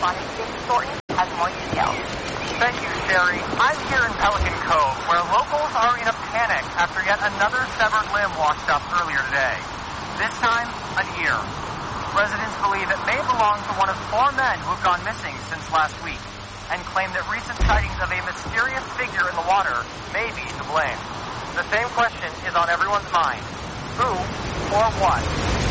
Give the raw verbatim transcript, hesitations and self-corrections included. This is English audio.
correspondent James Thornton has more details. Thank you, Sherry. I'm here in Pelican Cove, where locals are in a panic after yet another severed limb washed up earlier today. This time, an ear. Residents believe it may belong to one of four men who have gone missing since last week, and claim that recent sightings of a mysterious figure in the water may be to blame. The same question is on everyone's mind. Who or what